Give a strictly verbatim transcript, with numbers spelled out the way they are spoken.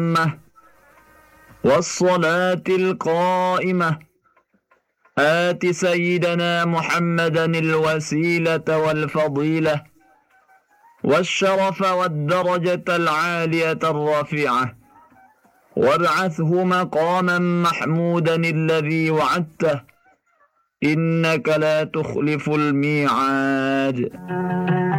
والصلاة القائمة آت سيدنا محمدا الوسيلة والفضيلة والشرف والدرجة العالية الرفيعة، وابعثه مقاما محمودا الذي وعدته، إنك لا تخلف الميعاد.